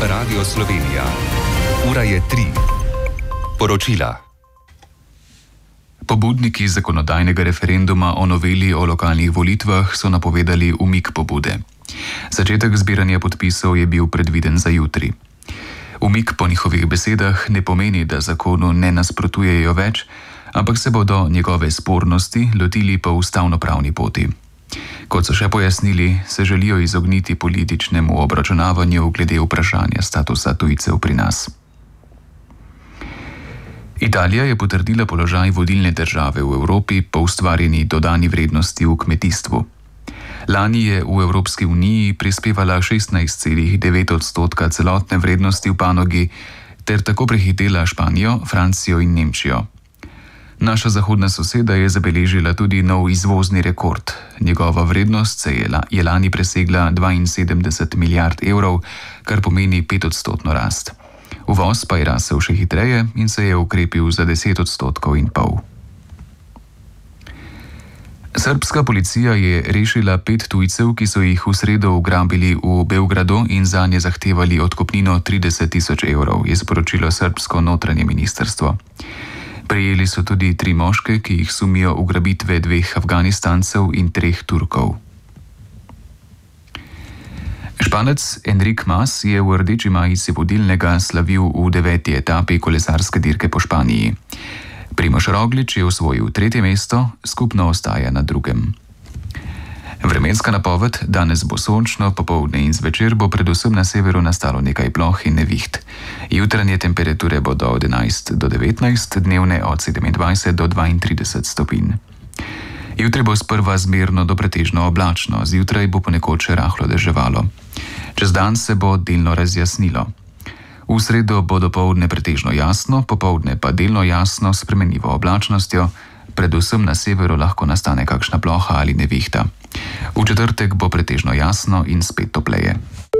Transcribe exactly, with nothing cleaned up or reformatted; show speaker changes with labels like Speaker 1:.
Speaker 1: Radio Slovenija. Ura je tri. Poročila.
Speaker 2: Pobudniki zakonodajnega referenduma o noveli o lokalnih volitvah so napovedali umik pobude. Začetek zbiranja podpisov je bil predviden za jutri. Umik po njihovih besedah ne pomeni, da zakonu ne nasprotujejo več, ampak se bodo njegove spornosti lotili po ustavnopravni poti. Kot so še pojasnili, se želijo izogniti političnemu obračunavanju glede vprašanja statusa tujcev pri nas. Italija je potrdila položaj vodilne države v Evropi po ustvarjeni dodani vrednosti v kmetijstvu. Lani je v Evropski uniji prispevala šestnajst celih devet odstotka celotne vrednosti v panogi ter tako prehitela Španijo, Francijo in Nemčijo. Naša zahodna soseda je zabeležila tudi nov izvozni rekord. Njegova vrednost se je, la, je lani presegla dvainsedemdeset milijard evrov, kar pomeni petodstotno rast. Uvoz pa je rasel še hitreje in se je ukrepil za deset odstotkov in pol. Srbska policija je rešila pet tujcev, ki so jih v sredo ugrabili v Beogradu in zanje zahtevali odkupnino trideset tisoč evrov, je sporočilo srbsko notranje ministrstvo. Prijeli so tudi tri moške, ki jih sumijo ugrabitve dveh Afganistancev in treh Turkov. Španec Enric Mas je v rdeči majici vodilnega slavil v deveti etapi kolesarske dirke po Španiji. Primož Roglič je osvojil tretje mesto, skupno ostaja na drugem. Vremenska napoved: danes bo sončno, popoldne in zvečer bo predvsem na severu nastalo nekaj ploh in neviht. Jutranje temperature bodo od enajst do devetnajst, dnevne od sedemindvajset do dvaintrideset stopinj. Jutri bo sprva zmerno do pretežno oblačno, zjutraj bo ponekod še rahlo deževalo. Čez dan se bo delno razjasnilo. V sredo bo dopoldne pretežno jasno, popoldne pa delno jasno s spremenljivo oblačnostjo, predvsem na severu lahko nastane kakšna ploha ali nevihta. V četrtek bo pretežno jasno in spet topleje.